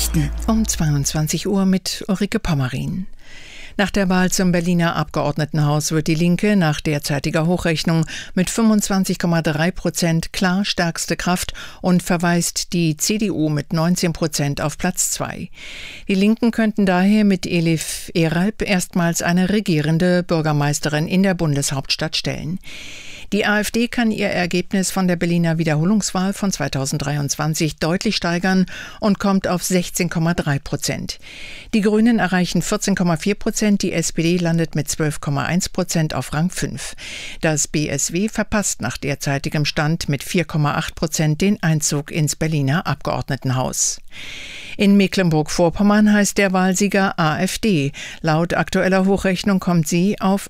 Nachrichten um 22 Uhr mit Ulrike Pommerin. Nach der Wahl zum Berliner Abgeordnetenhaus wird die Linke nach derzeitiger Hochrechnung mit 25,3% klar stärkste Kraft und verweist die CDU mit 19% auf Platz 2. Die Linken könnten daher mit Elif Eralp erstmals eine regierende Bürgermeisterin in der Bundeshauptstadt stellen. Die AfD kann ihr Ergebnis von der Berliner Wiederholungswahl von 2023 deutlich steigern und kommt auf 16,3%. Die Grünen erreichen 14,4%, die SPD landet mit 12,1% auf Rang 5. Das BSW verpasst nach derzeitigem Stand mit 4,8% den Einzug ins Berliner Abgeordnetenhaus. In Mecklenburg-Vorpommern heißt der Wahlsieger AfD. Laut aktueller Hochrechnung kommt sie auf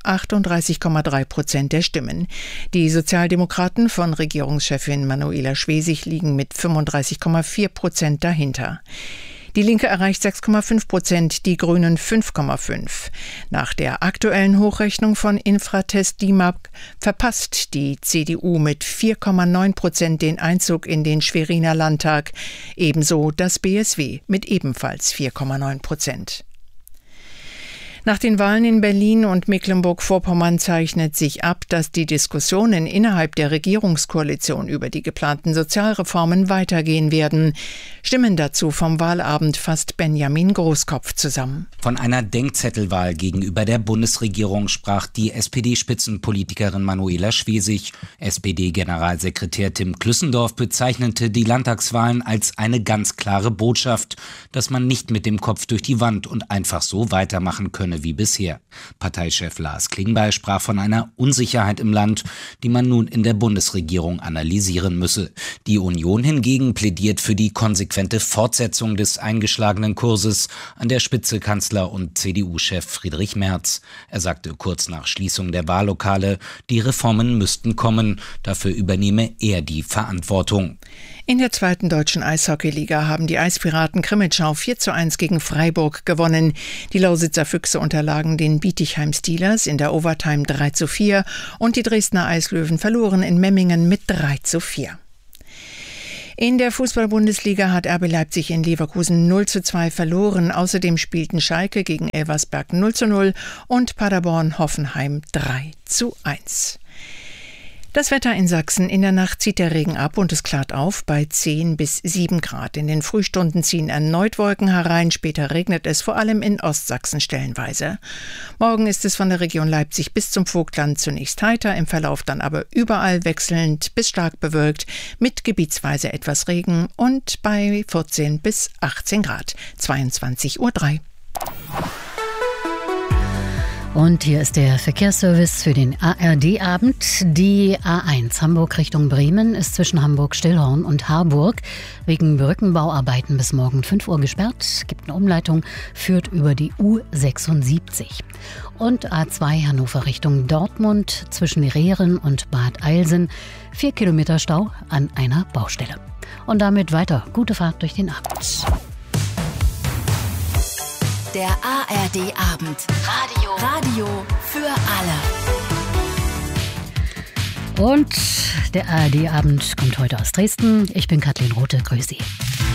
38,3% der Stimmen. Die Sozialdemokraten von Regierungschefin Manuela Schwesig liegen mit 35,4% dahinter. Die Linke erreicht 6,5%, die Grünen 5,5%. Nach der aktuellen Hochrechnung von Infratest DIMAP verpasst die CDU mit 4,9% den Einzug in den Schweriner Landtag, ebenso das BSW mit ebenfalls 4,9%. Nach den Wahlen in Berlin und Mecklenburg-Vorpommern zeichnet sich ab, dass die Diskussionen innerhalb der Regierungskoalition über die geplanten Sozialreformen weitergehen werden. Stimmen dazu vom Wahlabend fasst Benjamin Großkopf zusammen. Von einer Denkzettelwahl gegenüber der Bundesregierung sprach die SPD-Spitzenpolitikerin Manuela Schwesig. SPD-Generalsekretär Tim Klüssendorf bezeichnete die Landtagswahlen als eine ganz klare Botschaft, dass man nicht mit dem Kopf durch die Wand und einfach so weitermachen könne wie bisher. Parteichef Lars Klingbeil sprach von einer Unsicherheit im Land, die man nun in der Bundesregierung analysieren müsse. Die Union hingegen plädiert für die konsequente Fortsetzung des eingeschlagenen Kurses, an der Spitze Kanzler und CDU-Chef Friedrich Merz. Er sagte kurz nach Schließung der Wahllokale, die Reformen müssten kommen, dafür übernehme er die Verantwortung. In der zweiten deutschen Eishockeyliga haben die Eispiraten Crimmitschau 4:1 gegen Freiburg gewonnen. Die Lausitzer Füchse unterlagen den Bietigheim Steelers in der Overtime 3:4 und die Dresdner Eislöwen verloren in Memmingen mit 3:4. In der Fußball-Bundesliga hat RB Leipzig in Leverkusen 0:2 verloren. Außerdem spielten Schalke gegen Elversberg 0:0 und Paderborn Hoffenheim 3:1. Das Wetter in Sachsen: In der Nacht zieht der Regen ab und es klart auf bei 10 bis 7 Grad. In den Frühstunden ziehen erneut Wolken herein. Später regnet es vor allem in Ostsachsen stellenweise. Morgen ist es von der Region Leipzig bis zum Vogtland zunächst heiter, im Verlauf dann aber überall wechselnd bis stark bewölkt mit gebietsweise etwas Regen und bei 14 bis 18 Grad. 22:03 Uhr. Und hier ist der Verkehrsservice für den ARD-Abend. Die A1 Hamburg Richtung Bremen ist zwischen Hamburg-Stillhorn und Harburg wegen Brückenbauarbeiten bis morgen 5 Uhr gesperrt. Gibt eine Umleitung, führt über die U76. Und A2 Hannover Richtung Dortmund zwischen Rehren und Bad Eilsen 4 Kilometer Stau an einer Baustelle. Und damit weiter. Gute Fahrt durch den Abend. Der ARD-Abend. Radio für alle. Und der ARD-Abend kommt heute aus Dresden. Ich bin Kathleen Rothe. Grüß Sie.